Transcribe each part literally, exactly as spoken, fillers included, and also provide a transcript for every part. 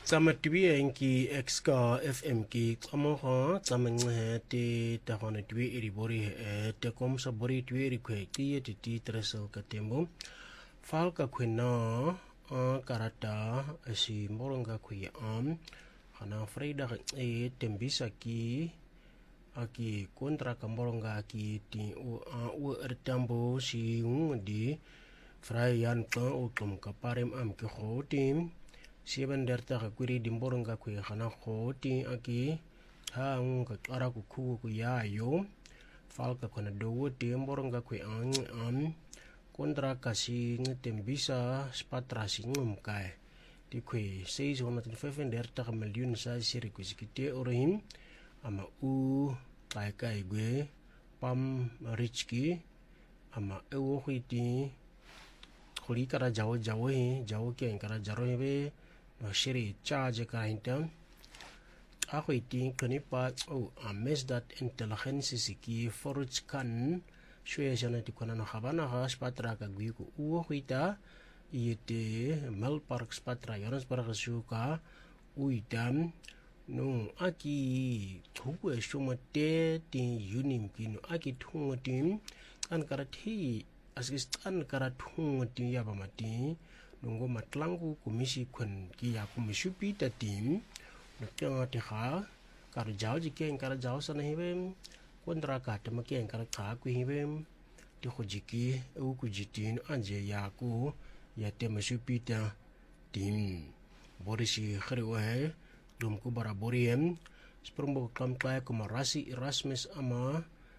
Tsama twi enki exka F M ki tsamo ha tsamang te ta hona twi eri bori e te kom sa bori twi eri kwe ti ti ti tresel ka tembo fal ka kwena a karata si moronga kwe am hana freida e tembisa ki aki kontra ka moronga ki ti o a o ertambo si ngudi frayan ka o tom ka parem am ki khotim Sieben derta ka kwiri dimboronga kwe khana khoti aki hang ka kara ku ku ku ya yo fal ka kona do dimboronga kwe ang am kontra kasi tembisa spatra si ngum kai di kwe seis hona tin fefen derta ka million sa siri ku sikite orahim ama u kai kai gwe pam richki ama ewo khiti kholi kara jawo jawo hi jawo ke kara jaro he no shiri charge ka hintam ako iting kanipa oh a mes that intelligence siki forge kan shwe jana ti kona no habana ha spatra ka gwi ko uo khita yete mel park spatra yonas para suka uitam no aki thuwe shumate ti unim kino aki thungo tim kan karathi asgistan karathung ti yabamati nunggu matlangu komisi kun kia komisi pita tim nukya tiha kar jauh jike kar jauh sana hiwem kontra ka temake kar ka ku hiwem ti khojiki u ku jitin anje ya ku ya temasi pita tim borisi khrewe dum ku bara boriem sprumbo kam kai kumarasi Erasmus ama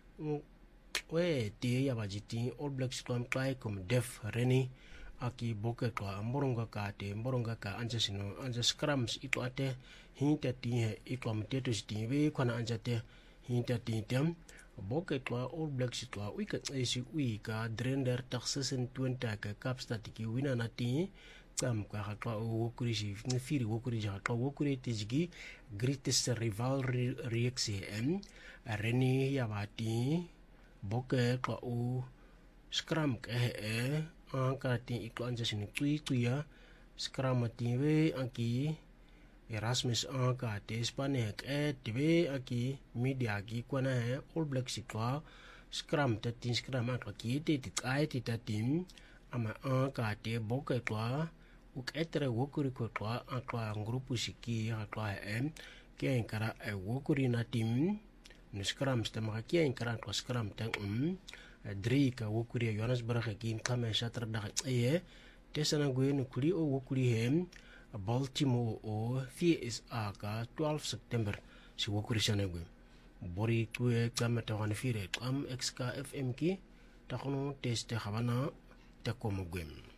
we ti ya bajiti All Blacks kam kai kum def reni aki boke ka moronga ka te moronga ka anja sino anja scrums itu ate hinta ti he ikom tetu sti we kona anja te hinta ti tem boke ka All Blacks to we ka esi we ka drender taxesen twenty ka kapstatiki wina nati tsam ka ka wokuri si firi wokuri ja ka wokuri tijigi greatest rivalry reaction reni ya bati boke ka u scrum ka e angkati ikut anja sini tui tui ya sekarang mati we aki Erasmus angkati Spanek eh tiwe aki media aki kuana he All Blacks ikwa sekarang tatin sekarang angkati ti ai ti tatim ama angkati bokai kwa uk etere wokuri kwa akwa grupu siki akwa em ke kara e wokuri natim nu sekarang stema ki kara kwa sekarang tang um dri ka wokuri Jonas baraka kin kama shatra da eh tesana gwe no kuri o wokuri hem Baltimore o V S A ka twelve September si wokuri sana gwe bori kwe kama ta wan fire am X K F M ki ta kono teste khabana ta komo gwe